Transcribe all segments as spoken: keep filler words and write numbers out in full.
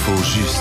L'info juste.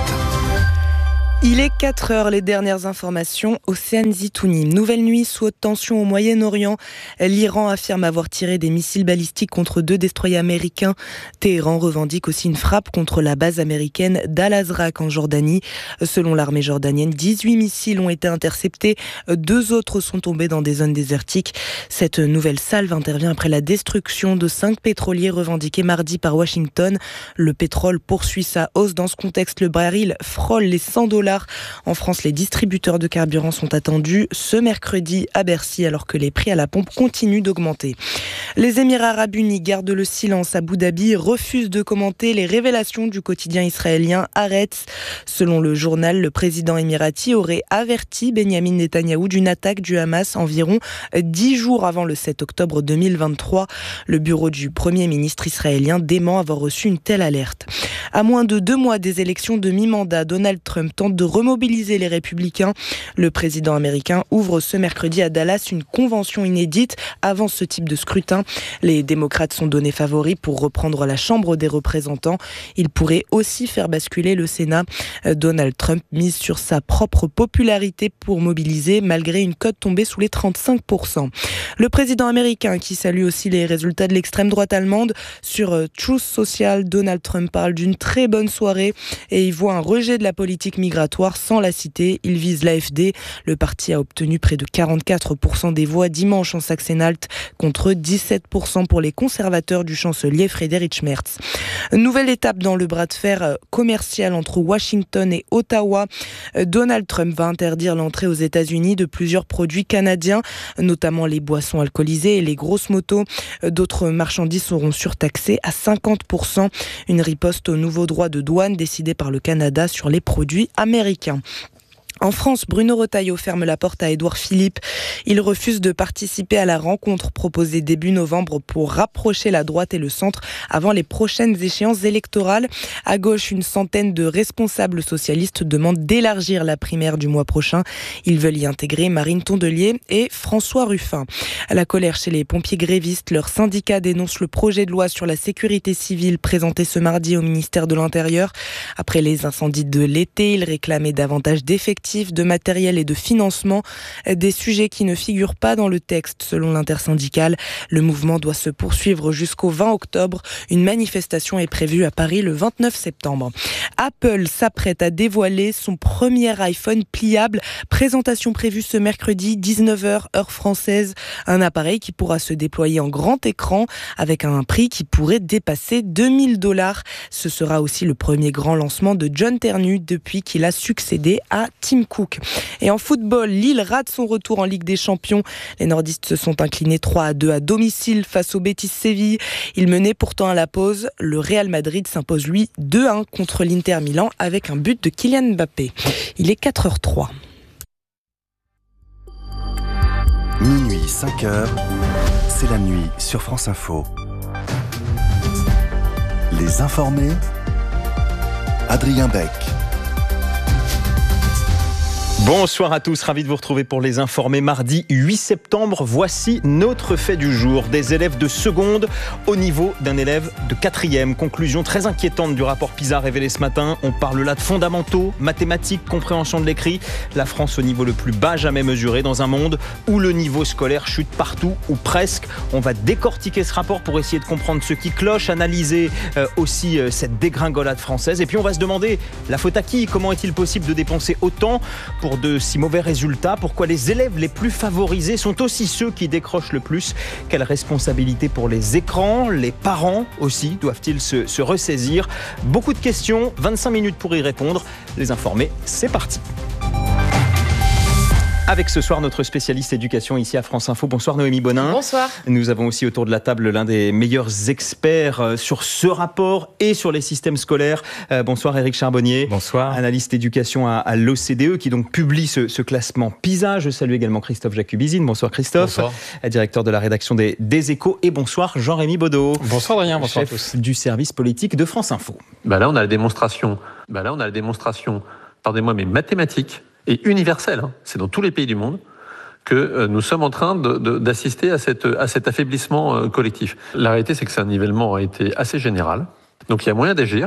Il est quatre heures, les dernières informations, Océane Zitouni. Nouvelle nuit sous haute tension au Moyen-Orient. L'Iran affirme avoir tiré des missiles balistiques contre deux destroyers américains. Téhéran revendique aussi une frappe contre la base américaine d'Al-Azraq en Jordanie. Selon l'armée jordanienne, dix-huit missiles ont été interceptés. Deux autres sont tombés dans des zones désertiques. Cette nouvelle salve intervient après la destruction de cinq pétroliers revendiqués mardi par Washington. Le pétrole poursuit sa hausse. Dans ce contexte, le baril frôle les cent dollars. En France, les distributeurs de carburant sont attendus ce mercredi à Bercy, alors que les prix à la pompe continuent d'augmenter. Les Émirats arabes unis gardent le silence. Abu Dhabi refuse de commenter les révélations du quotidien israélien Haaretz. Selon le journal, le président émirati aurait averti Benyamin Netanyahou d'une attaque du Hamas environ dix jours avant le sept octobre deux mille vingt-trois. Le bureau du Premier ministre israélien dément avoir reçu une telle alerte. À moins de deux mois des élections de mi-mandat, Donald Trump tente de remobiliser les républicains. Le président américain ouvre ce mercredi à Dallas une convention inédite avant ce type de scrutin. Les démocrates sont donnés favoris pour reprendre la Chambre des représentants. Il pourrait aussi faire basculer le Sénat. Donald Trump mise sur sa propre popularité pour mobiliser malgré une cote tombée sous les trente-cinq pour cent. Le président américain qui salue aussi les résultats de l'extrême droite allemande. Sur Truth Social, Donald Trump parle d'une très bonne soirée et il voit un rejet de la politique migratoire sans la citer. Il vise l'A F D. Le parti a obtenu près de quarante-quatre pour cent des voix dimanche en Saxe-Anhalt contre dix-sept pour cent pour les conservateurs du chancelier Friedrich Merz. Nouvelle étape dans le bras de fer commercial entre Washington et Ottawa. Donald Trump va interdire l'entrée aux États-Unis de plusieurs produits canadiens, notamment les boissons alcoolisées et les grosses motos. D'autres marchandises seront surtaxées à cinquante pour cent. Une riposte aux nouveaux droits de douane décidés par le Canada sur les produits américains. En France, Bruno Retailleau ferme la porte à Édouard Philippe. Il refuse de participer à la rencontre proposée début novembre pour rapprocher la droite et le centre avant les prochaines échéances électorales. À gauche, une centaine de responsables socialistes demandent d'élargir la primaire du mois prochain. Ils veulent y intégrer Marine Tondelier et François Ruffin. À la colère chez les pompiers grévistes, leur syndicat dénonce le projet de loi sur la sécurité civile présenté ce mardi au ministère de l'Intérieur. Après les incendies de l'été, ils réclamaient davantage d'effectifs, de matériel et de financement, des sujets qui ne figurent pas dans le texte selon l'intersyndicale. Le mouvement doit se poursuivre jusqu'au vingt octobre. Une manifestation est prévue à Paris le vingt-neuf septembre. Apple s'apprête à dévoiler son premier iPhone pliable. Présentation prévue ce mercredi, dix-neuf heures, heure française. Un appareil qui pourra se déployer en grand écran avec un prix qui pourrait dépasser deux mille dollars. Ce sera aussi le premier grand lancement de John Ternu depuis qu'il a succédé à Tim Cook. Et en football, Lille rate son retour en Ligue des Champions. Les nordistes se sont inclinés trois à deux à domicile face au Betis Séville. Ils menaient pourtant à la pause. Le Real Madrid s'impose lui deux à un contre l'Inter Milan avec un but de Kylian Mbappé. Il est quatre heures trois. Minuit, cinq heures, c'est la nuit sur France Info. Les informés, Adrien Beck. Bonsoir à tous, ravi de vous retrouver pour les informés. Mardi huit septembre, voici notre fait du jour. Des élèves de seconde au niveau d'un élève de quatrième. Conclusion très inquiétante du rapport PISA révélé ce matin. On parle là de fondamentaux, mathématiques, compréhension de l'écrit. La France au niveau le plus bas jamais mesuré dans un monde où le niveau scolaire chute partout ou presque. On va décortiquer ce rapport pour essayer de comprendre ce qui cloche, analyser euh, aussi euh, cette dégringolade française. Et puis on va se demander, la faute à qui ? Comment est-il possible de dépenser autant pour de si mauvais résultats? Pourquoi les élèves les plus favorisés sont aussi ceux qui décrochent le plus? Quelle responsabilité pour les écrans? Les parents aussi doivent-ils se, se ressaisir? Beaucoup de questions, vingt-cinq minutes pour y répondre. Les informés, c'est parti. Avec ce soir notre spécialiste éducation ici à France Info. Bonsoir Noémie Bonin. Bonsoir. Nous avons aussi autour de la table l'un des meilleurs experts sur ce rapport et sur les systèmes scolaires. Euh, bonsoir Éric Charbonnier. Bonsoir. Analyste éducation à, à l'O C D E qui donc publie ce, ce classement PISA. Je salue également Christophe Jacubizine. Bonsoir Christophe. Bonsoir. Directeur de la rédaction des, des Échos. Et bonsoir Jean-Rémy Baudot. Bonsoir Adrien, bonsoir chef à tous. Du service politique de France Info. Bah là on a la démonstration. Bah là on a la démonstration, pardonnez-moi, mais mathématique et universelle. Hein. C'est dans tous les pays du monde que euh, nous sommes en train de, de, d'assister à, cette, à cet affaiblissement euh, collectif. La réalité, c'est que c'est un nivellement a été assez général. Donc il y a moyen d'agir.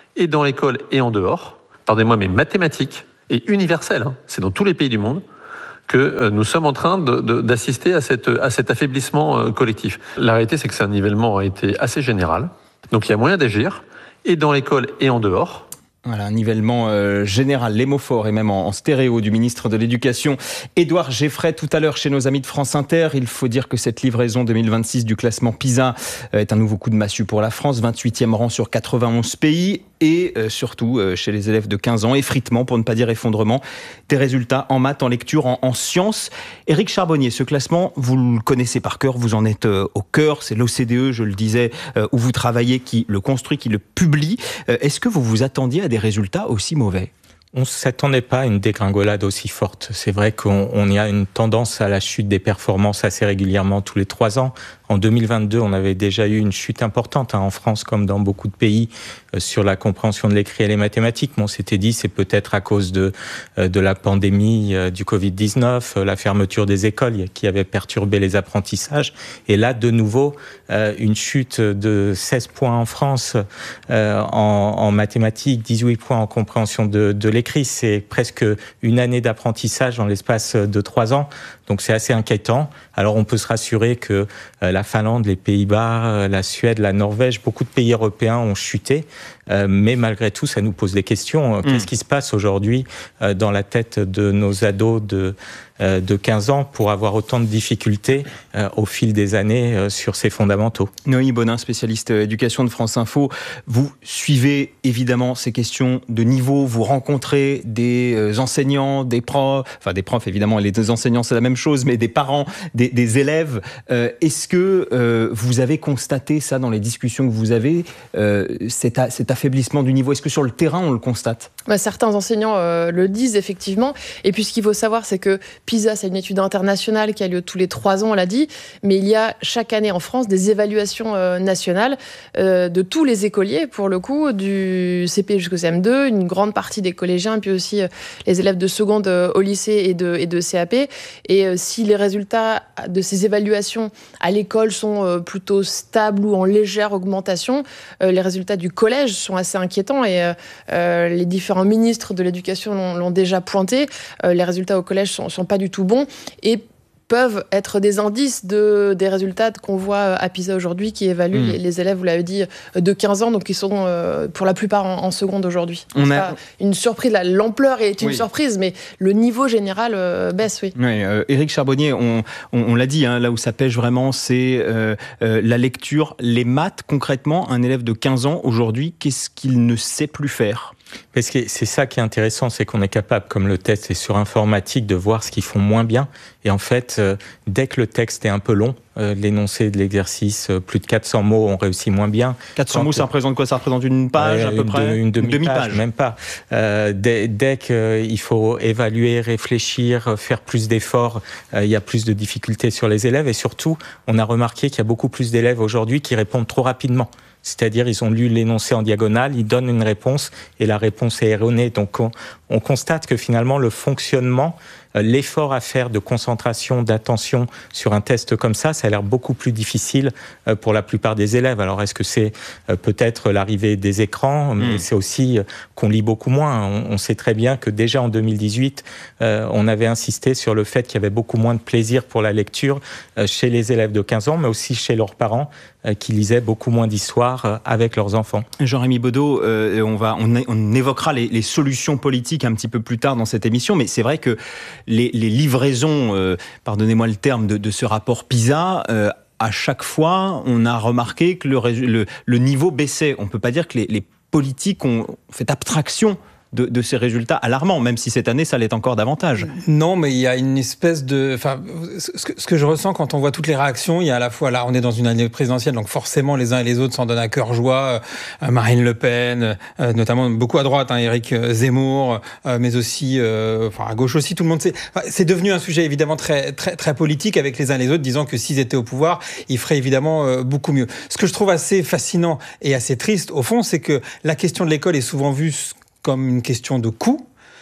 et dans l'école et en dehors, pardonnez-moi, mais mathématique et universel, hein, c'est dans tous les pays du monde, que euh, nous sommes en train de, de, d'assister à, cette, à cet affaiblissement euh, collectif. La réalité, c'est que c'est un nivellement a été assez général. Donc il y a moyen d'agir, et dans l'école et en dehors. Voilà, un nivellement euh, général, les mots forts et même en, en stéréo du ministre de l'Éducation, Édouard Geffray, tout à l'heure chez nos amis de France Inter. Il faut dire que cette livraison deux mille vingt-six du classement PISA euh, est un nouveau coup de massue pour la France, vingt-huitième rang sur quatre-vingt-onze pays. Et euh, surtout, euh, chez les élèves de quinze ans, effritement, pour ne pas dire effondrement, des résultats en maths, en lecture, en, en sciences. Éric Charbonnier, ce classement, vous le connaissez par cœur, vous en êtes euh, au cœur. C'est l'O C D E, je le disais, euh, où vous travaillez, qui le construit, qui le publie. Euh, est-ce que vous vous attendiez à des résultats aussi mauvais ? On ne s'attendait pas à une dégringolade aussi forte. C'est vrai qu'on on y a une tendance à la chute des performances assez régulièrement tous les trois ans. En deux mille vingt-deux, on avait déjà eu une chute importante hein, en France comme dans beaucoup de pays euh, sur la compréhension de l'écrit et les mathématiques. Mais on s'était dit c'est peut-être à cause de euh, de la pandémie euh, du covid dix-neuf, euh, la fermeture des écoles qui avait perturbé les apprentissages. Et là, de nouveau, euh, une chute de seize points en France euh, en, en mathématiques, dix-huit points en compréhension de, de l'écrit. C'est presque une année d'apprentissage en l'espace de trois ans. Donc c'est assez inquiétant. Alors on peut se rassurer que euh, la Finlande, les Pays-Bas, euh, la Suède, la Norvège, beaucoup de pays européens ont chuté. Euh, mais malgré tout, ça nous pose des questions. Mmh. Qu'est-ce qui se passe aujourd'hui euh, dans la tête de nos ados de, euh, de quinze ans pour avoir autant de difficultés euh, au fil des années euh, sur ces fondamentaux ? Noémie Bonin, spécialiste éducation de France Info. Vous suivez évidemment ces questions de niveau. Vous rencontrez des enseignants, des profs, enfin des profs évidemment, les deux enseignants c'est la même chose, mais des parents, des, des élèves. Euh, est-ce que euh, vous avez constaté ça dans les discussions que vous avez, euh, cet, a, cet affaiblissement du niveau ? Est-ce que sur le terrain, on le constate ? Bah, certains enseignants euh, le disent effectivement. Et puis ce qu'il faut savoir, c'est que PISA, c'est une étude internationale qui a lieu tous les trois ans, on l'a dit. Mais il y a chaque année en France des évaluations euh, nationales euh, de tous les écoliers, pour le coup, du C P jusqu'au C M deux, une grande partie des collégiens, et puis aussi euh, les élèves de seconde euh, au lycée et de, et de C A P. Et euh, si les résultats de ces évaluations à l'école sont euh, plutôt stables ou en légère augmentation, euh, les résultats du collège sont assez inquiétants. Et euh, euh, les différents ministres de l'éducation l'ont, l'ont déjà pointé. Euh, les résultats au collège sont, sont pas du tout bons et peuvent être des indices de, des résultats qu'on voit à PISA aujourd'hui qui évaluent mmh. les, les élèves, vous l'avez dit, de quinze ans, donc qui sont euh, pour la plupart en, en seconde aujourd'hui. On a une surprise, là, l'ampleur est une oui. surprise, mais le niveau général euh, baisse, oui. oui euh, Éric Charbonnier, on, on, on l'a dit, hein, là où ça pêche vraiment, c'est euh, euh, la lecture, les maths. Concrètement, un élève de quinze ans aujourd'hui, qu'est-ce qu'il ne sait plus faire ? Parce que c'est ça qui est intéressant, c'est qu'on est capable, comme le test est sur informatique, de voir ce qu'ils font moins bien. Et en fait, euh, dès que le texte est un peu long, euh, l'énoncé de l'exercice, euh, plus de quatre cents mots, on réussit moins bien. quatre cents Quand, mots, ça représente quoi ? Ça représente une page euh, à peu une près de, Une demi-page, demi-page. Même pas. Euh, dès dès qu'il faut évaluer, réfléchir, faire plus d'efforts, euh, il y a plus de difficultés sur les élèves. Et surtout, on a remarqué qu'il y a beaucoup plus d'élèves aujourd'hui qui répondent trop rapidement. C'est-à-dire, ils ont lu l'énoncé en diagonale, ils donnent une réponse et la réponse est erronée. Donc, on, on constate que finalement, le fonctionnement, l'effort à faire de concentration, d'attention sur un test comme ça, ça a l'air beaucoup plus difficile pour la plupart des élèves. Alors, est-ce que c'est peut-être l'arrivée des écrans, mais mmh. c'est aussi qu'on lit beaucoup moins. On, on sait très bien que déjà en deux mille dix-huit, euh, on avait insisté sur le fait qu'il y avait beaucoup moins de plaisir pour la lecture euh, chez les élèves de quinze ans, mais aussi chez leurs parents, euh, qui lisaient beaucoup moins d'histoires euh, avec leurs enfants. Jean-Rémy Baudot, euh, on, va, on, on évoquera les, les solutions politiques un petit peu plus tard dans cette émission, mais c'est vrai que les, les livraisons, euh, pardonnez-moi le terme, de, de ce rapport PISA, euh, à chaque fois, on a remarqué que le, le, le niveau baissait. On ne peut pas dire que les, les politiques ont fait abstraction De, de ces résultats alarmants, même si cette année, ça l'est encore davantage. Non, mais il y a une espèce de... Enfin, ce que, ce que je ressens quand on voit toutes les réactions, il y a à la fois, là, on est dans une année présidentielle, donc forcément, les uns et les autres s'en donnent à cœur joie. Euh, Marine Le Pen, euh, notamment beaucoup à droite, hein, Éric Zemmour, euh, mais aussi, euh, enfin, à gauche aussi, tout le monde sait. Enfin, c'est devenu un sujet évidemment très, très, très politique avec les uns et les autres, disant que s'ils étaient au pouvoir, ils feraient évidemment euh, beaucoup mieux. Ce que je trouve assez fascinant et assez triste, au fond, c'est que la question de l'école est souvent vue comme une question de coût,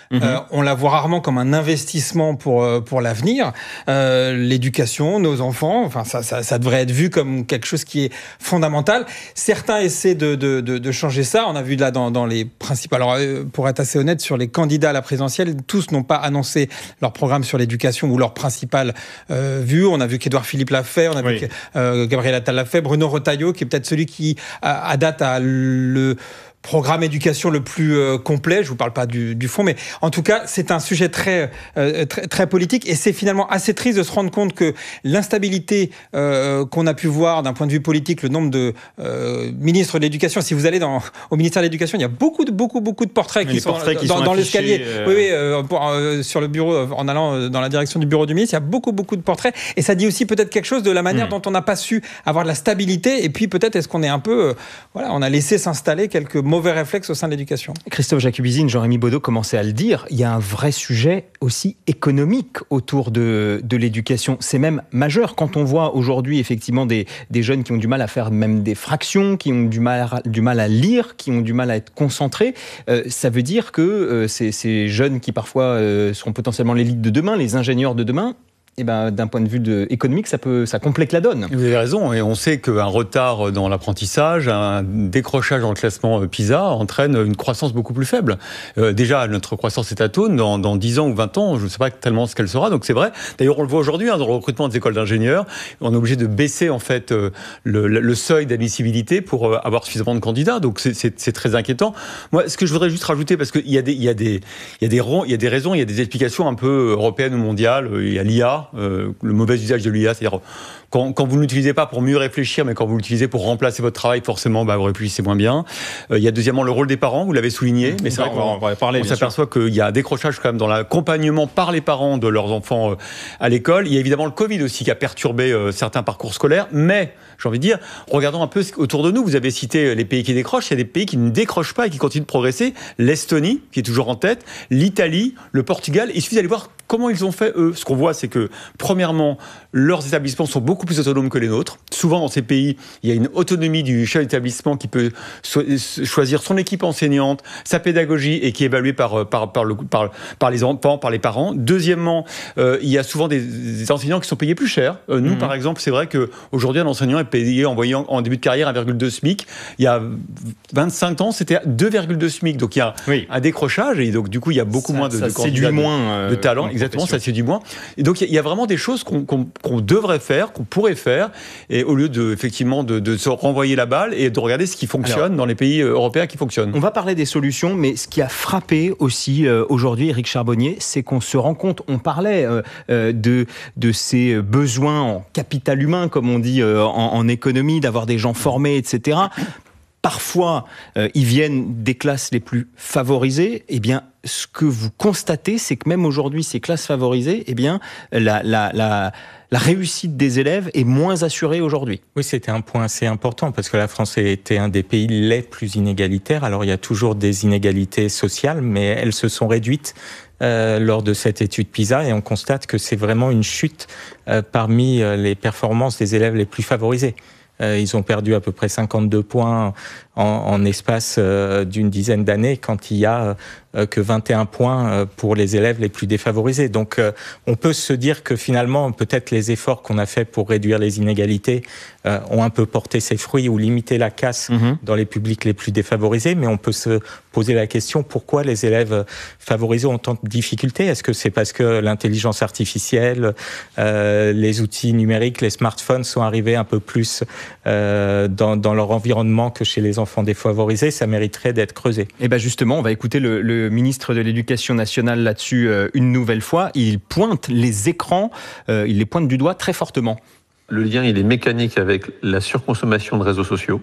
Mmh. Euh, on la voit rarement comme un investissement pour, pour l'avenir. Euh, l'éducation, nos enfants, enfin, ça, ça, ça devrait être vu comme quelque chose qui est fondamental. Certains essaient de, de, de, de changer ça. On a vu là dans, dans les principes. Alors, pour être assez honnête, sur les candidats à la présidentielle, tous n'ont pas annoncé leur programme sur l'éducation ou leur principale euh, vue. On a vu qu'Édouard Philippe l'a fait, on a oui. vu que euh, Gabriel Attal l'a fait, Bruno Retailleau, qui est peut-être celui qui, à, à date, a le programme éducation le plus euh, complet. Je vous parle pas du, du fond, mais en tout cas, c'est un sujet très, euh, très, très politique et c'est finalement assez triste de se rendre compte que l'instabilité euh, qu'on a pu voir d'un point de vue politique, le nombre de euh, ministres de l'éducation, si vous allez dans, au ministère de l'Éducation, il y a beaucoup de, beaucoup, beaucoup de portraits qui Les sont portraits dans, qui dans, sont dans affichés, l'escalier. Euh... Oui, oui, euh, pour, euh, sur le bureau, en allant dans la direction du bureau du ministre, il y a beaucoup, beaucoup de portraits et ça dit aussi peut-être quelque chose de la manière mmh. dont on n'a pas su avoir de la stabilité et puis peut-être est-ce qu'on est un peu, euh, voilà, on a laissé s'installer quelques mauvais réflexes au sein de l'éducation. Christophe Jacubizine, Jean-Rémy Baudot commençait à le dire, il y a un vrai sujet aussi économique autour de, de l'éducation. C'est même majeur quand on voit aujourd'hui effectivement des, des jeunes qui ont du mal à faire même des fractions, qui ont du mal à, du mal à lire, qui ont du mal à être concentrés. Euh, ça veut dire que euh, ces, ces jeunes qui parfois euh, seront potentiellement l'élite de demain, les ingénieurs de demain, eh ben, d'un point de vue de, économique, ça, peut, ça complique la donne. Vous avez raison, et on sait qu'un retard dans l'apprentissage, un décrochage dans le classement PISA entraîne une croissance beaucoup plus faible. Euh, déjà, notre croissance est atone, dans, dans dix ans ou vingt ans, je ne sais pas tellement ce qu'elle sera, donc c'est vrai. D'ailleurs, on le voit aujourd'hui, hein, dans le recrutement des écoles d'ingénieurs, on est obligé de baisser en fait euh, le, le seuil d'admissibilité pour euh, avoir suffisamment de candidats, donc c'est, c'est, c'est très inquiétant. Moi, ce que je voudrais juste rajouter, parce qu'il y a des, il y a des, il y a des, il y a des raisons, il y a des explications un peu européennes ou mondiales, il y a l'I A, Euh, le mauvais usage de l'I A, c'est-à-dire quand, quand vous ne l'utilisez pas pour mieux réfléchir, mais quand vous l'utilisez pour remplacer votre travail, forcément, bah, vous réfléchissez moins bien. Euh, il y a deuxièmement le rôle des parents, vous l'avez souligné, mais c'est vrai qu'on on, on s'aperçoit qu'il y a un décrochage quand même dans l'accompagnement par les parents de leurs enfants euh, à l'école. Il y a évidemment le Covid aussi qui a perturbé euh, certains parcours scolaires, mais j'ai envie de dire, regardons un peu autour de nous. Vous avez cité les pays qui décrochent, il y a des pays qui ne décrochent pas et qui continuent de progresser. L'Estonie, qui est toujours en tête, l'Italie, le Portugal. Il suffit d'aller voir comment ils ont fait, eux. Ce qu'on voit, c'est que, premièrement, leurs établissements sont beaucoup plus autonomes que les nôtres. Souvent, dans ces pays, il y a une autonomie du chef d'établissement qui peut so- choisir son équipe enseignante, sa pédagogie, et qui est évaluée par, par, par, le, par, par les enfants, par les parents. Deuxièmement, euh, il y a souvent des, des enseignants qui sont payés plus cher. Euh, nous, mmh. par exemple, c'est vrai qu'aujourd'hui, un enseignant est payé en, voyant, en début de carrière un virgule deux SMIC. Il y a vingt-cinq ans, c'était deux virgule deux SMIC. Donc, il y a oui. un décrochage, et donc, du coup, il y a beaucoup ça, moins de, ça de candidats, moins, euh, de, de talent. Exactement, ça séduit moins. Et donc, il y a vraiment des choses qu'on, qu'on, qu'on devrait faire, qu'on pourrait faire, et au lieu de, effectivement, de, de se renvoyer la balle et de regarder ce qui fonctionne Alors, dans les pays européens qui fonctionnent. On va parler des solutions, mais ce qui a frappé aussi euh, aujourd'hui, Éric Charbonnier, c'est qu'on se rend compte, on parlait euh, euh, de, de ces besoins en capital humain, comme on dit euh, en, en économie, d'avoir des gens formés, et cetera. Parfois, euh, ils viennent des classes les plus favorisées. Eh bien, ce que vous constatez, c'est que même aujourd'hui, ces classes favorisées, eh bien, la, la, la, la réussite des élèves est moins assurée aujourd'hui. Oui, c'était un point assez important parce que la France était un des pays les plus inégalitaires. Alors, il y a toujours des inégalités sociales, mais elles se sont réduites Euh, lors de cette étude PISA et on constate que c'est vraiment une chute euh, parmi euh, les performances des élèves les plus favorisés. Euh, ils ont perdu à peu près cinquante-deux points en, en espace euh, d'une dizaine d'années quand il y a euh, que vingt et un points euh, pour les élèves les plus défavorisés. Donc euh, on peut se dire que finalement peut-être les efforts qu'on a faits pour réduire les inégalités euh, ont un peu porté ses fruits ou limité la casse mmh. dans les publics les plus défavorisés, mais on peut se poser la question pourquoi les élèves favorisés ont tant de difficultés. Est-ce que c'est parce que l'intelligence artificielle, euh, les outils numériques, les smartphones sont arrivés un peu plus euh, dans, dans leur environnement que chez les enfants défavorisés? Ça mériterait d'être creusé. Et bien justement, on va écouter le, le ministre de l'Éducation nationale là-dessus euh, une nouvelle fois. Il pointe les écrans, euh, il les pointe du doigt très fortement. Le lien, il est mécanique avec la surconsommation de réseaux sociaux,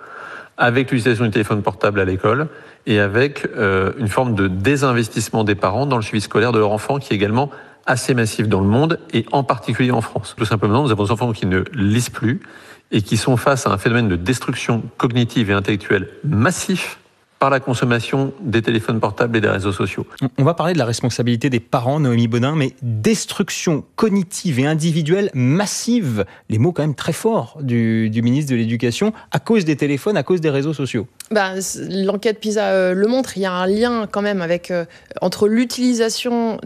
avec l'utilisation du téléphone portable à l'école et avec euh, une forme de désinvestissement des parents dans le suivi scolaire de leur enfant qui est également assez massif dans le monde et en particulier en France. Tout simplement, nous avons des enfants qui ne lisent plus et qui sont face à un phénomène de destruction cognitive et intellectuelle massif par la consommation des téléphones portables et des réseaux sociaux. On va parler de la responsabilité des parents, Noémie Baudin, mais destruction cognitive et individuelle massive, les mots quand même très forts du, du ministre de l'Éducation, à cause des téléphones, à cause des réseaux sociaux. Ben, l'enquête PISA euh, le montre, il y a un lien quand même avec, euh, entre l'utilisation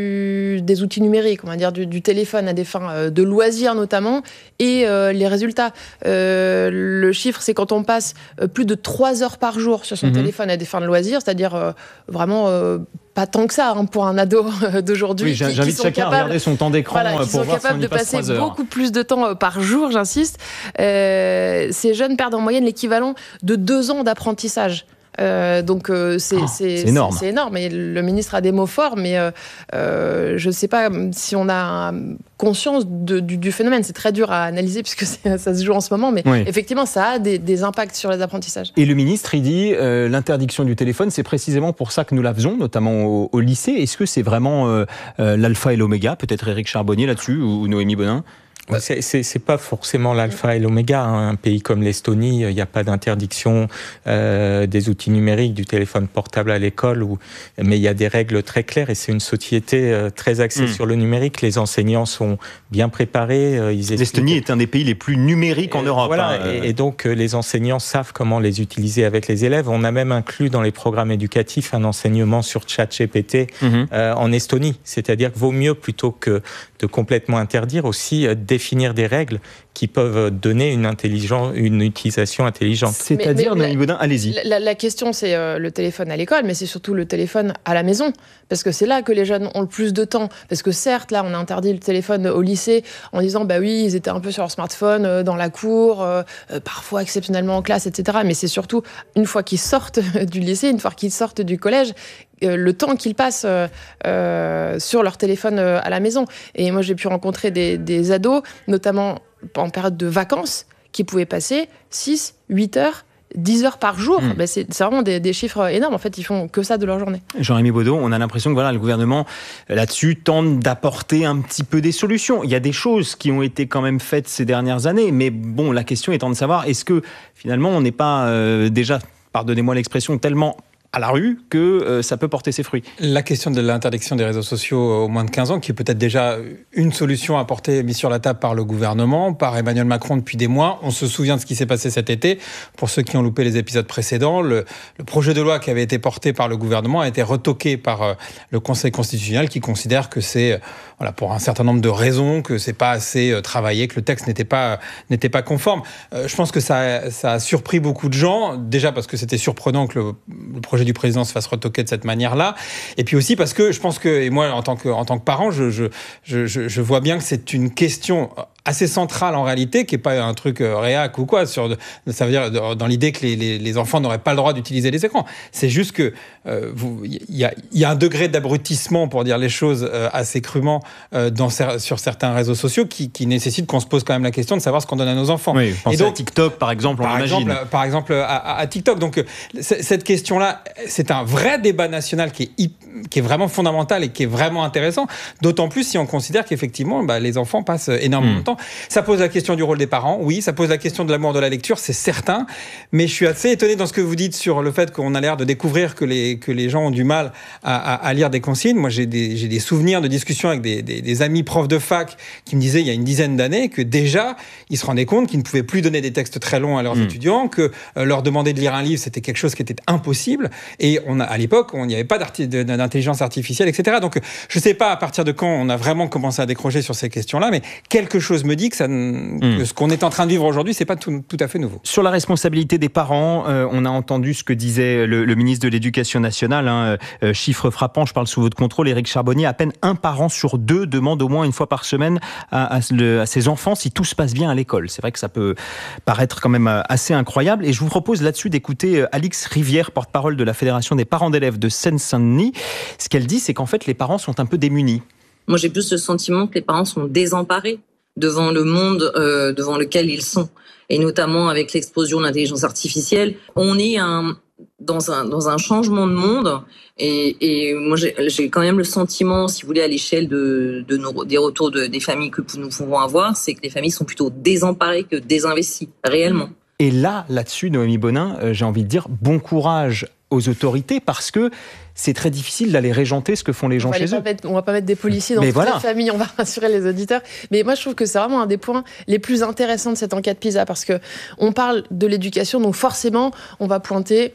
du, des outils numériques, on va dire du, du téléphone à des fins euh, de loisirs notamment, et euh, les résultats. Euh, le chiffre, c'est quand on passe euh, plus de trois heures par jour sur son mmh. téléphone à des fins de loisirs, c'est-à-dire euh, vraiment... Euh, pas tant que ça hein, pour un ado d'aujourd'hui. Oui, qui, j'invite qui chacun capables, à regarder son temps d'écran voilà, pour qui sont voir capables si on y de passe passer heures. beaucoup plus de temps par jour, j'insiste. Euh, ces jeunes perdent en moyenne l'équivalent de deux ans d'apprentissage. Euh, donc euh, c'est, oh, c'est, c'est énorme. C'est, c'est énorme. Et le ministre a des mots forts, mais euh, euh, je ne sais pas si on a conscience de, du, du phénomène. C'est très dur à analyser puisque c'est, ça se joue en ce moment, mais oui. effectivement, ça a des, des impacts sur les apprentissages. Et le ministre, il dit euh, l'interdiction du téléphone, c'est précisément pour ça que nous la faisons, notamment au, au lycée. Est-ce que c'est vraiment euh, euh, l'alpha et l'oméga? Peut-être Éric Charbonnier là-dessus ou Noémie Bonin? C'est, c'est, c'est pas forcément l'alpha et l'oméga. Hein. Un pays comme l'Estonie, il n'y a pas d'interdiction euh, des outils numériques, du téléphone portable à l'école, où, mais il y a des règles très claires et c'est une société euh, très axée mmh. sur le numérique. Les enseignants sont bien préparés. Euh, ils L'Estonie est un des pays les plus numériques en Europe. Voilà, hein. et, et donc euh, les enseignants savent comment les utiliser avec les élèves. On a même inclus dans les programmes éducatifs un enseignement sur ChatGPT mmh. euh, en Estonie. C'est-à-dire qu'il vaut mieux, plutôt que de complètement interdire, aussi euh, définir des règles qui peuvent donner une, intelligence, une utilisation intelligente. C'est-à-dire, Noémie Baudin, allez-y. La, la question, c'est euh, le téléphone à l'école, mais c'est surtout le téléphone à la maison. Parce que c'est là que les jeunes ont le plus de temps. Parce que certes, là, on a interdit le téléphone au lycée en disant, bah oui, ils étaient un peu sur leur smartphone euh, dans la cour, euh, euh, parfois exceptionnellement en classe, et cetera. Mais c'est surtout, une fois qu'ils sortent du lycée, une fois qu'ils sortent du collège, euh, le temps qu'ils passent euh, euh, sur leur téléphone euh, à la maison. Et moi, j'ai pu rencontrer des, des ados, notamment en période de vacances, qui pouvaient passer six, huit heures, dix heures par jour. Mmh. Ben c'est, c'est vraiment des, des chiffres énormes. En fait, ils font que ça de leur journée. Jean-Rémy Baudot, on a l'impression que voilà, le gouvernement, là-dessus, tente d'apporter un petit peu des solutions. Il y a des choses qui ont été quand même faites ces dernières années, mais bon, la question étant de savoir, est-ce que finalement, on n'est pas euh, déjà, pardonnez-moi l'expression, tellement à la rue que euh, ça peut porter ses fruits. La question de l'interdiction des réseaux sociaux aux moins de quinze ans, qui est peut-être déjà une solution apportée, mise sur la table par le gouvernement, par Emmanuel Macron depuis des mois. On se souvient de ce qui s'est passé cet été. Pour ceux qui ont loupé les épisodes précédents, le, le projet de loi qui avait été porté par le gouvernement a été retoqué par euh, le Conseil constitutionnel, qui considère que c'est, euh, voilà, pour un certain nombre de raisons, que c'est pas assez euh, travaillé, que le texte n'était pas, euh, n'était pas conforme. Euh, je pense que ça, ça a surpris beaucoup de gens, déjà parce que c'était surprenant que le, le projet du président se fasse retoquer de cette manière-là, et puis aussi parce que je pense que, et moi en tant que, en tant que parent, je, je, je, je vois bien que c'est une question assez centrale en réalité, qui n'est pas un truc réac ou quoi, sur, ça veut dire dans l'idée que les, les, les enfants n'auraient pas le droit d'utiliser les écrans. C'est juste que euh, vous, y a, y a un degré d'abrutissement, pour dire les choses euh, assez crûment, euh, dans, sur certains réseaux sociaux qui, qui nécessite qu'on se pose quand même la question de savoir ce qu'on donne à nos enfants. Oui, pensez et donc, à TikTok par exemple, on par imagine. Exemple, par exemple à, à, à TikTok. Donc cette question-là, c'est un vrai débat national qui est, qui est vraiment fondamental et qui est vraiment intéressant, d'autant plus si on considère qu'effectivement bah, les enfants passent énormément mmh. de temps. Ça pose la question du rôle des parents, oui, ça pose la question de l'amour de la lecture, c'est certain, mais je suis assez étonné dans ce que vous dites sur le fait qu'on a l'air de découvrir que les, que les gens ont du mal à, à, à lire des consignes. Moi, j'ai des, j'ai des souvenirs de discussions avec des, des, des amis profs de fac qui me disaient il y a une dizaine d'années que déjà, ils se rendaient compte qu'ils ne pouvaient plus donner des textes très longs à leurs mmh. étudiants, que euh, leur demander de lire un livre, c'était quelque chose qui était impossible, et on a, à l'époque, on n'y avait pas d'intelligence artificielle, et cetera. Donc, je ne sais pas à partir de quand on a vraiment commencé à décrocher sur ces questions-là, mais quelque chose me dit que, ça, mmh. que ce qu'on est en train de vivre aujourd'hui, c'est pas tout, tout à fait nouveau. Sur la responsabilité des parents, euh, on a entendu ce que disait le, le ministre de l'Éducation nationale, hein, euh, chiffre frappant, je parle sous votre contrôle, Éric Charbonnier, à peine un parent sur deux demande au moins une fois par semaine à, à, le, à ses enfants si tout se passe bien à l'école. C'est vrai que ça peut paraître quand même assez incroyable, et je vous propose là-dessus d'écouter Alix Rivière, porte-parole de la Fédération des parents d'élèves de Seine-Saint-Denis. Ce qu'elle dit, c'est qu'en fait les parents sont un peu démunis. Moi, j'ai plus le sentiment que les parents sont désemparés devant le monde euh, devant lequel ils sont, et notamment avec l'explosion de l'intelligence artificielle. On est un, dans un dans un changement de monde, et, et moi j'ai, j'ai quand même le sentiment, si vous voulez, à l'échelle de, de nos, des retours de, des familles que nous pouvons avoir, c'est que les familles sont plutôt désemparées que désinvesties, réellement. Et là, là-dessus, Noémie Bonin, euh, j'ai envie de dire bon courage aux autorités, parce que c'est très difficile d'aller régenter ce que font les gens chez eux. Mettre, on va pas mettre des policiers dans mais toutes voilà. les familles, on va rassurer les auditeurs. Mais moi, je trouve que c'est vraiment un des points les plus intéressants de cette enquête PISA, parce que on parle de l'éducation, donc forcément, on va pointer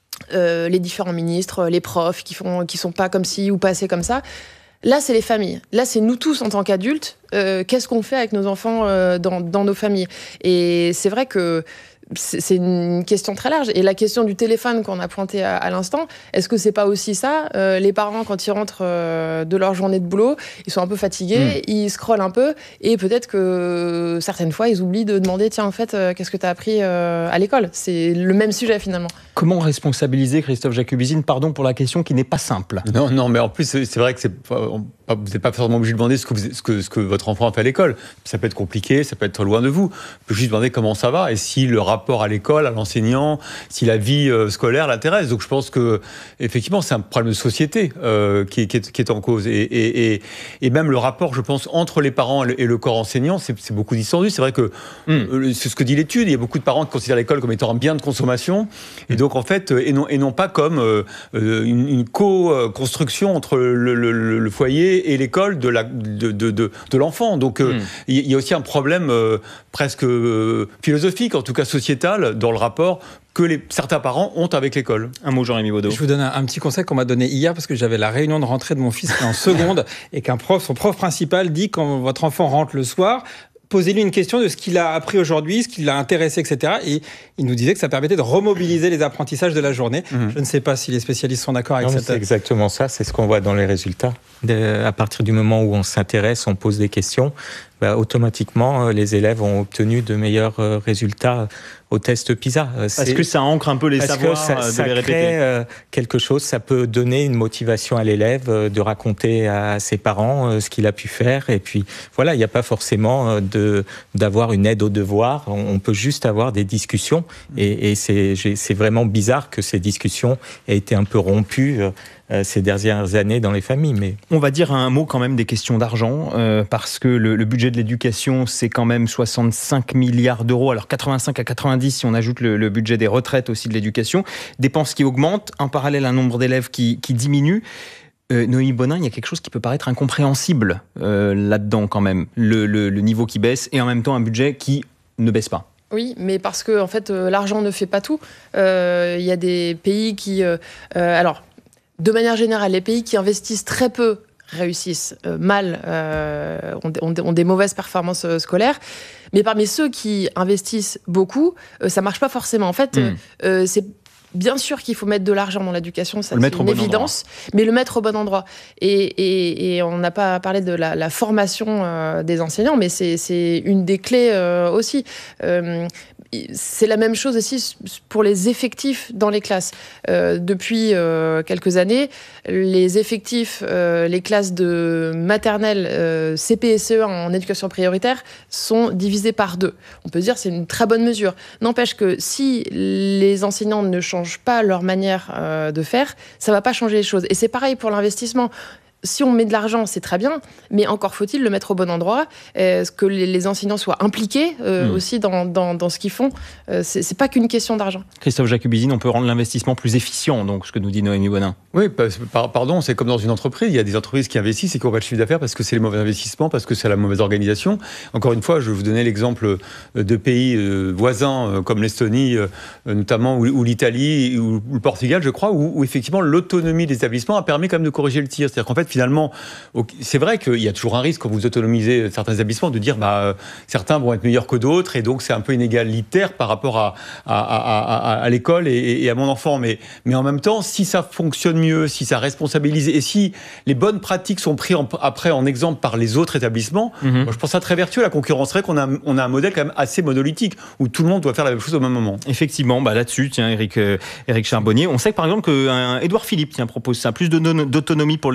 euh, les différents ministres, les profs qui font, qui sont pas comme ci ou pas assez comme ça. Là, c'est les familles. Là, c'est nous tous en tant qu'adultes. Euh, qu'est-ce qu'on fait avec nos enfants euh, dans, dans nos familles ? Et c'est vrai que c'est une question très large. Et la question du téléphone qu'on a pointé à, à l'instant, est-ce que c'est pas aussi ça ? euh, Les parents, quand ils rentrent euh, de leur journée de boulot, ils sont un peu fatigués, mmh. ils scrollent un peu, et peut-être que certaines fois, ils oublient de demander, tiens, en fait, euh, qu'est-ce que tu as appris euh, à l'école ? C'est le même sujet, finalement. Comment responsabiliser, Christophe Jacubizine, pardon pour la question qui n'est pas simple ? Non, non, mais en plus, c'est vrai que c'est pas, vous n'êtes pas forcément obligé de demander ce que, vous, ce, que, ce que votre enfant a fait à l'école. Ça peut être compliqué, ça peut être loin de vous. Vous pouvez juste demander comment ça va, et si le rapport à l'école, à l'enseignant, si la vie euh, scolaire l'intéresse. Donc je pense que effectivement c'est un problème de société euh, qui, qui, est, qui est en cause. Et, et, et, et même le rapport, je pense, entre les parents et le, et le corps enseignant, c'est, c'est beaucoup distendu. C'est vrai que mm. euh, c'est ce que dit l'étude. Il y a beaucoup de parents qui considèrent l'école comme étant un bien de consommation, et donc en fait, et non, et non pas comme euh, une, une co-construction entre le, le, le, le foyer et l'école de, la, de, de, de, de l'enfant. Donc euh, mm. il y a aussi un problème euh, presque euh, philosophique, en tout cas sociétal, dans le rapport que les, certains parents ont avec l'école. Un mot, Jean-Rémy Baudot. Je vous donne un, un petit conseil qu'on m'a donné hier, parce que j'avais la réunion de rentrée de mon fils qui est en seconde, et qu'un prof, son prof principal dit, quand votre enfant rentre le soir, posez-lui une question de ce qu'il a appris aujourd'hui, ce qui l'a intéressé, et cetera. Et il nous disait que ça permettait de remobiliser les apprentissages de la journée. Mmh. Je ne sais pas si les spécialistes sont d'accord avec non, cette... C'est exactement ça, c'est ce qu'on voit dans les résultats. De, à partir du moment où on s'intéresse, on pose des questions, bah, automatiquement, les élèves ont obtenu de meilleurs résultats au test PISA. Parce que ça ancre un peu les Parce savoirs, que ça, de ça les répéter. crée euh, quelque chose, ça peut donner une motivation à l'élève euh, de raconter à ses parents euh, ce qu'il a pu faire. Et puis voilà, il n'y a pas forcément euh, de, d'avoir une aide aux devoirs, on, on peut juste avoir des discussions. Et, et c'est, c'est vraiment bizarre que ces discussions aient été un peu rompues euh, ces dernières années dans les familles. Mais... On va dire un mot quand même des questions d'argent, euh, parce que le, le budget de l'éducation, c'est quand même soixante-cinq milliards d'euros, alors quatre-vingt-cinq à quatre-vingt-dix si on ajoute le, le budget des retraites aussi de l'éducation. Dépenses qui augmentent, en parallèle un nombre d'élèves qui, qui diminue. Euh, Noémie Bonin, il y a quelque chose qui peut paraître incompréhensible euh, là-dedans quand même. Le, le, le niveau qui baisse et en même temps un budget qui ne baisse pas. Oui, mais parce que en fait, euh, l'argent ne fait pas tout. Il euh, y a des pays qui... Euh, euh, alors, de manière générale, les pays qui investissent très peu réussissent euh, mal, euh, ont, ont, ont des mauvaises performances euh, scolaires. Mais parmi ceux qui investissent beaucoup, euh, ça marche pas forcément. En fait, mmh. euh, c'est bien sûr qu'il faut mettre de l'argent dans l'éducation, ça, c'est une bon évidence, endroit. Mais le mettre au bon endroit. Et, et, et on n'a pas parlé de la, la formation euh, des enseignants, mais c'est, c'est une des clés euh, aussi. Euh, c'est la même chose aussi pour les effectifs dans les classes. Euh, depuis euh, quelques années, les effectifs, euh, les classes de maternelle, euh, C P et C E un en éducation prioritaire sont divisés par deux. On peut dire que c'est une très bonne mesure. N'empêche que si les enseignants ne changent pas leur manière euh, de faire, ça ne va pas changer les choses. Et c'est pareil pour l'investissement. Si on met de l'argent, c'est très bien, mais encore faut-il le mettre au bon endroit, euh, que les, les enseignants soient impliqués euh, mmh. aussi dans, dans, dans ce qu'ils font. Euh, c'est, c'est pas qu'une question d'argent. Christophe Jacubizine, on peut rendre l'investissement plus efficient, donc ce que nous dit Noémie Bonin. Oui, pardon, c'est comme dans une entreprise. Il y a des entreprises qui investissent et qui n'ont pas de chiffre d'affaires parce que c'est les mauvais investissements, parce que c'est la mauvaise organisation. Encore une fois, je vais vous donner l'exemple de pays voisins comme l'Estonie, notamment, ou l'Italie, ou le Portugal, je crois, où, où effectivement l'autonomie des établissements a permis quand même de corriger le tir. C'est-à-dire qu'en fait, finalement, c'est vrai qu'il y a toujours un risque quand vous autonomisez certains établissements de dire bah, certains vont être meilleurs que d'autres et donc c'est un peu inégalitaire par rapport à, à, à, à, à l'école et, et à mon enfant. Mais, mais en même temps, si ça fonctionne mieux, si ça responsabilise et si les bonnes pratiques sont prises en, après en exemple par les autres établissements, mm-hmm. moi, je pense ça très vertueux. La concurrence serait qu'on a, on a un modèle quand même assez monolithique où tout le monde doit faire la même chose au même moment. Effectivement, bah là-dessus, tiens, Éric, euh, Éric Charbonnier, on sait que par exemple que Édouard Philippe tiens, propose ça, plus de, d'autonomie pour les, pour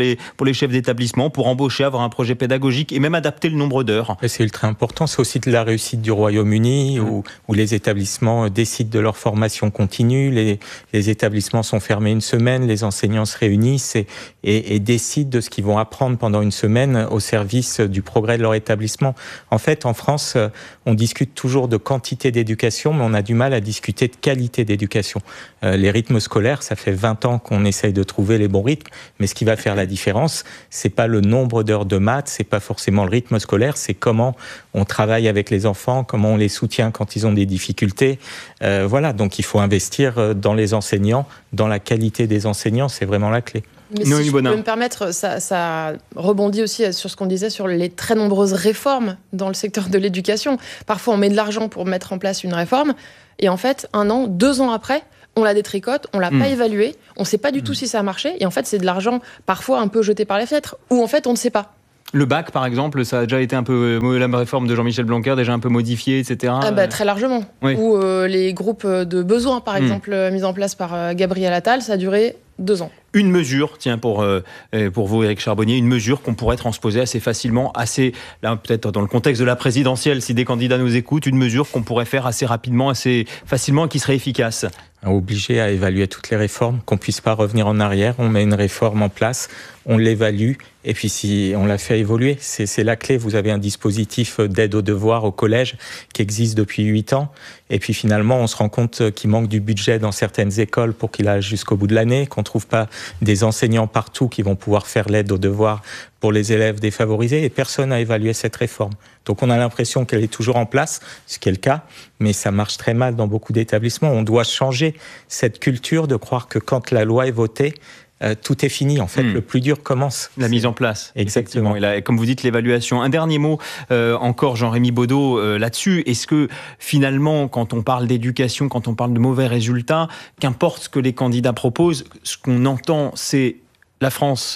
pour les chefs d'établissement, pour embaucher, avoir un projet pédagogique et même adapter le nombre d'heures. Et c'est ultra important. C'est aussi de la réussite du Royaume-Uni mmh. où, où les établissements décident de leur formation continue. Les, les établissements sont fermés une semaine, les enseignants se réunissent et, et, et décident de ce qu'ils vont apprendre pendant une semaine au service du progrès de leur établissement. En fait, en France, on discute toujours de quantité d'éducation, mais on a du mal à discuter de qualité d'éducation. Euh, les rythmes scolaires, ça fait vingt ans qu'on essaye de trouver les bons rythmes, mais ce qui va faire la différence, c'est pas le nombre d'heures de maths, c'est pas forcément le rythme scolaire, c'est comment on travaille avec les enfants, comment on les soutient quand ils ont des difficultés. Euh, voilà, donc il faut investir dans les enseignants, dans la qualité des enseignants, c'est vraiment la clé. Mais si je peux me permettre, ça, ça rebondit aussi sur ce qu'on disait sur les très nombreuses réformes dans le secteur de l'éducation. Parfois, on met de l'argent pour mettre en place une réforme, et en fait, un an, deux ans après, on la détricote, on l'a mmh. pas évaluée, on ne sait pas du tout mmh. si ça a marché, et en fait, c'est de l'argent parfois un peu jeté par les fenêtres, ou en fait, on ne sait pas. Le bac, par exemple, ça a déjà été un peu la réforme de Jean-Michel Blanquer, déjà un peu modifiée, et cetera. Ah bah, très largement. Oui. Ou euh, les groupes de besoins, par exemple, mmh. mis en place par euh, Gabriel Attal, ça a duré deux ans. Une mesure, tiens, pour, euh, pour vous, Éric Charbonnier, une mesure qu'on pourrait transposer assez facilement, assez, là, peut-être dans le contexte de la présidentielle, si des candidats nous écoutent, une mesure qu'on pourrait faire assez rapidement, assez facilement et qui serait efficace. Obligé à évaluer toutes les réformes, qu'on puisse pas revenir en arrière, on met une réforme en place, on l'évalue, et puis si on la fait évoluer, c'est, c'est la clé. Vous avez un dispositif d'aide aux devoirs au collège qui existe depuis huit ans, et puis finalement on se rend compte qu'il manque du budget dans certaines écoles pour qu'il aille jusqu'au bout de l'année, qu'on trouve pas des enseignants partout qui vont pouvoir faire l'aide aux devoirs pour les élèves défavorisés, et personne n'a évalué cette réforme. Donc on a l'impression qu'elle est toujours en place, ce qui est le cas, mais ça marche très mal dans beaucoup d'établissements. On doit changer cette culture de croire que quand la loi est votée, euh, tout est fini. En fait, mmh. le plus dur commence. La mise en place. Exactement. Et là, comme vous dites, l'évaluation. Un dernier mot euh, encore, Jean-Rémy Baudot, euh, là-dessus. Est-ce que finalement, quand on parle d'éducation, quand on parle de mauvais résultats, qu'importe ce que les candidats proposent, ce qu'on entend, c'est la France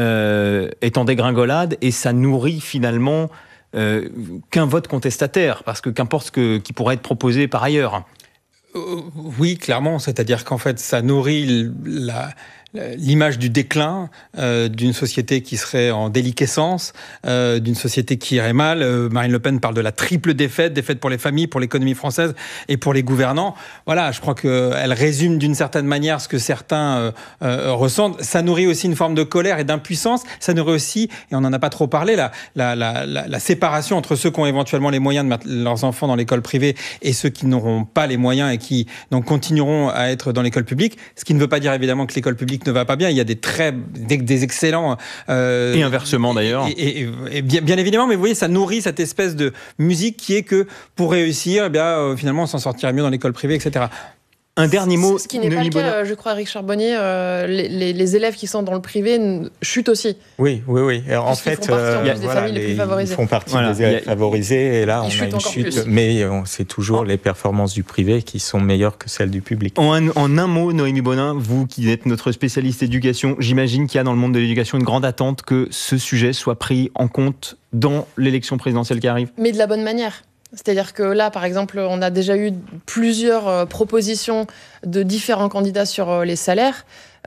euh, est en dégringolade et ça nourrit finalement euh, qu'un vote contestataire, parce que qu'importe ce que, qui pourrait être proposé par ailleurs. Euh, oui, clairement. C'est-à-dire qu'en fait, ça nourrit la... l'image du déclin euh, d'une société qui serait en déliquescence, euh, d'une société qui irait mal. Euh, Marine Le Pen parle de la triple défaite, défaite pour les familles, pour l'économie française et pour les gouvernants. Voilà, je crois qu'elle résume d'une certaine manière ce que certains euh, euh, ressentent. Ça nourrit aussi une forme de colère et d'impuissance. Ça nourrit aussi, et on n'en a pas trop parlé, la, la, la, la, la séparation entre ceux qui ont éventuellement les moyens de mettre leurs enfants dans l'école privée et ceux qui n'auront pas les moyens et qui donc continueront à être dans l'école publique. Ce qui ne veut pas dire évidemment que l'école publique ne va pas bien. Il y a des très, des, des excellents... Euh, et inversement d'ailleurs. Et, et, et bien, bien évidemment, mais vous voyez, ça nourrit cette espèce de musique qui est que pour réussir, eh bien, euh, finalement, on s'en sortirait mieux dans l'école privée, et cetera. Un dernier mot. Ce qui n'est pas le cas, je crois, Éric Charbonnier, euh, les, les, les élèves qui sont dans le privé chutent aussi. Oui, oui, oui. Alors, en fait, font partie, en plus, euh, des voilà, familles les plus favorisées. Ils font partie voilà. des élèves favorisés, et là, ils on a une chute. Plus. Mais on, c'est toujours oh. les performances du privé qui sont meilleures que celles du public. En un, en un mot, Noémie Bonin, vous qui êtes notre spécialiste éducation, j'imagine qu'il y a dans le monde de l'éducation une grande attente que ce sujet soit pris en compte dans l'élection présidentielle qui arrive. Mais de la bonne manière. C'est-à-dire que là, par exemple, on a déjà eu plusieurs euh, propositions de différents candidats sur euh, les salaires.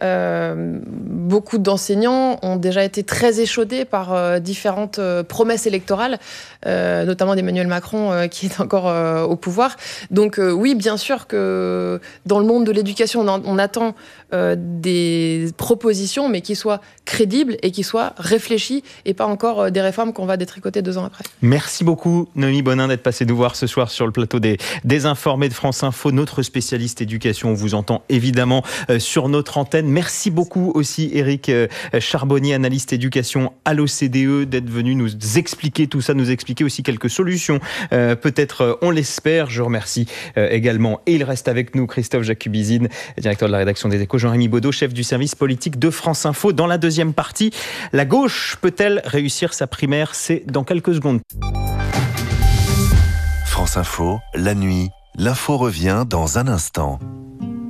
Euh, beaucoup d'enseignants ont déjà été très échaudés par euh, différentes euh, promesses électorales, euh, notamment d'Emmanuel Macron euh, qui est encore euh, au pouvoir. Donc euh, oui, bien sûr que dans le monde de l'éducation, on, en, on attend euh, des propositions, mais qui soient crédibles et qui soient réfléchies et pas encore euh, des réformes qu'on va détricoter deux ans après. Merci beaucoup, Noémie Bonin, d'être passée nous voir ce soir sur le plateau des Désinformés de France Info, notre spécialiste éducation. On vous entend évidemment euh, sur notre antenne. Merci beaucoup aussi, Éric Charbonnier, analyste éducation à l'O C D E, d'être venu nous expliquer tout ça, nous expliquer aussi quelques solutions. Euh, peut-être, on l'espère. Je remercie euh, également. Et il reste avec nous Christophe Jacubizine, directeur de la rédaction des Échos, Jean-Rémy Baudot, chef du service politique de France Info. Dans la deuxième partie, la gauche peut-elle réussir sa primaire ? C'est dans quelques secondes. France Info, la nuit, l'info revient dans un instant.